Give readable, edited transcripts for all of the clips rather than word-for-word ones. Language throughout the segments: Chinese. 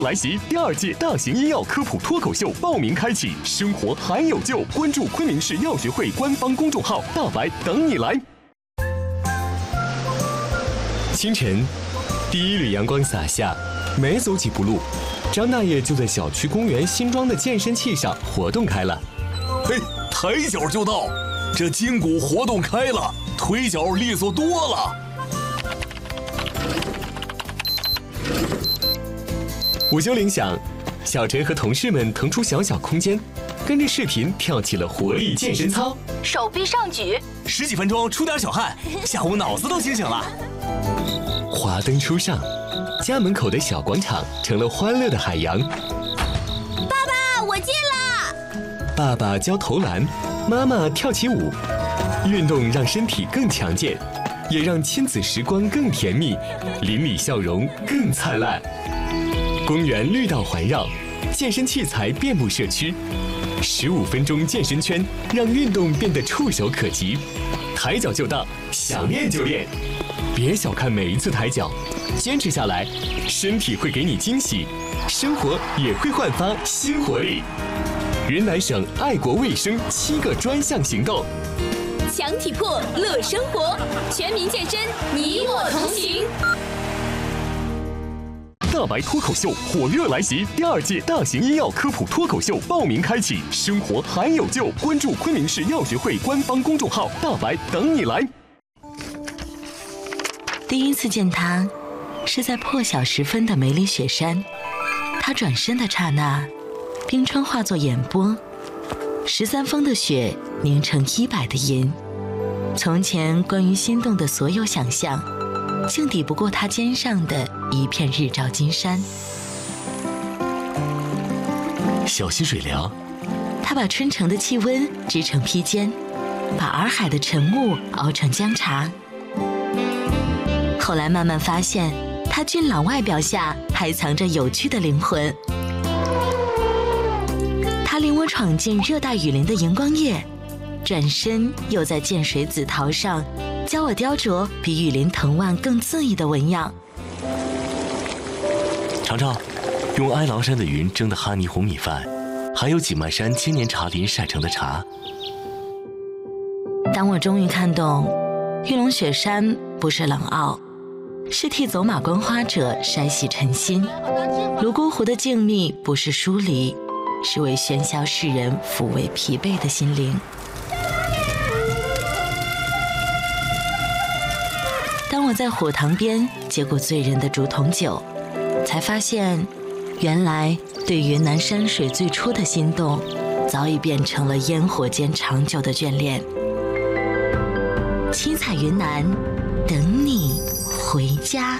来袭第2届大型医药科普脱口秀报名开启，生活还有救！关注昆明市药学会官方公众号，大白等你来。清晨，第一缕阳光洒下，没走几步路，张大爷就在小区公园新装的健身器上活动开了。 嘿，抬脚就到，这筋骨活动开了，腿脚利索多了。 午休铃响，小陈和同事们腾出小空间，跟着视频跳起了活力健身操， 手臂上举 ，10几分钟出点小汗，下午脑子都清醒了。 华灯初上，家门口的小广场成了欢乐的海洋。 爸爸，我进了。 爸爸教投篮，妈妈跳起舞，运动让身体更强健，也让亲子时光更甜蜜，邻里笑容更灿烂。公园绿道环绕，健身器材遍布社区，15分钟健身圈让运动变得触手可及，抬脚就到，想练就练。别小看每一次抬脚，坚持下来，身体会给你惊喜，生活也会焕发新活力。云南省爱国卫生7个专项行动， 强体魄乐生活，全民健身，你我同行。 大白脱口秀火热来袭，第2届大型医药科普脱口秀报名开启，生活还有救！关注昆明市药学会官方公众号，大白等你来。 第一次见他，是在破晓时分的梅里雪山。他转身的刹那，冰川化作眼波，13峰的雪凝成100的银。从前关于心动的所有想象，竟抵不过他肩上的一片日照金山。 小溪水疗， 他把春城的气温织成披肩，把洱海的晨雾熬成姜茶。后来慢慢发现，他俊朗外表下还藏着有趣的灵魂。他领我闯进热带雨林的荧光夜，转身又在涧水紫桃上教我雕琢比雨林藤蔓更恣意的纹样。 尝尝，用哀牢山的云蒸的哈尼红米饭，还有景迈山千年茶林晒成的茶。 当我终于看懂，玉龙雪山不是冷傲，是替走马观花者筛洗尘心；泸沽湖的静谧不是疏离，是为喧嚣世人抚慰疲惫的心灵。当我在火塘边接过醉人的竹筒酒，才发现，原来对云南山水最初的心动，早已变成了烟火间长久的眷恋。七彩云南，等你回家。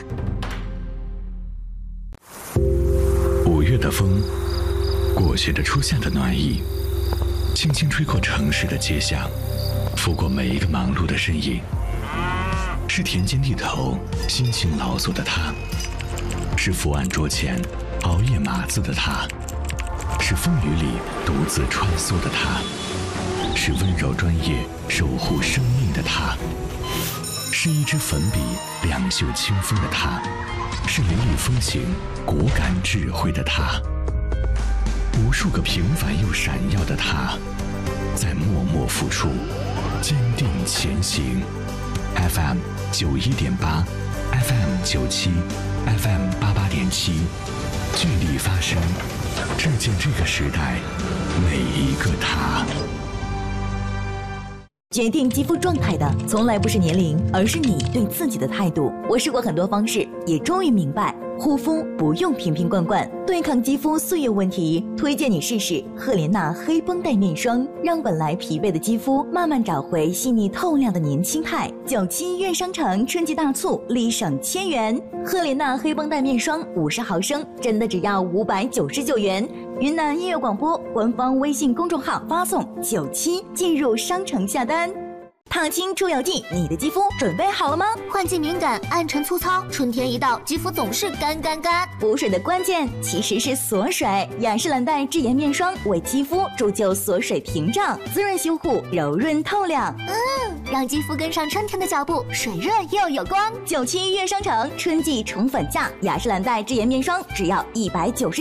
5月的风，裹挟着初夏的暖意，轻轻吹过城市的街巷，拂过每一个忙碌的身影。是田间地头辛勤劳作的他，是伏案桌前熬夜码字的他，是风雨里独自穿梭的他，是温柔专业守护生命的他，是一支粉笔两袖清风的他，是雷厉风行果敢智慧的他，无数个平凡又闪耀的他，在默默付出，坚定前行。FM 91.8 FM 97 FM 88.7，聚力发声，致敬这个时代每一个他。 决定肌肤状态的从来不是年龄，而是你对自己的态度。我试过很多方式，也终于明白，护肤不用瓶瓶罐罐，对抗肌肤岁月问题，推荐你试试赫莲娜黑绷带面霜，让本来疲惫的肌肤慢慢找回细腻透亮的年轻态。97悦商城春季大促，立省1000元，赫莲娜黑绷带面霜50毫升，真的只要599元。云南音乐广播官方微信公众号发送97进入商城下单。 烫青出油剂，你的肌肤准备好了吗？ 换季敏感，暗沉粗糙，春天一到，肌肤总是干。 补水的关键其实是锁水，雅诗兰黛智颜面霜为肌肤铸就锁水屏障，滋润修护，柔润透亮。 让肌肤跟上春天的脚步，水润又有光。 97月商城春季宠粉价，雅诗兰黛智颜面霜只要199。